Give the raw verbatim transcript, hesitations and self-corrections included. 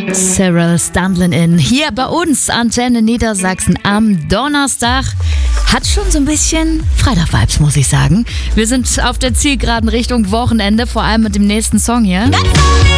Sarah Standlin in hier bei uns, Antenne Niedersachsen am Donnerstag. Hat schon so ein bisschen Freitag-Vibes, muss ich sagen. Wir sind auf der Zielgeraden Richtung Wochenende, vor allem mit dem nächsten Song hier.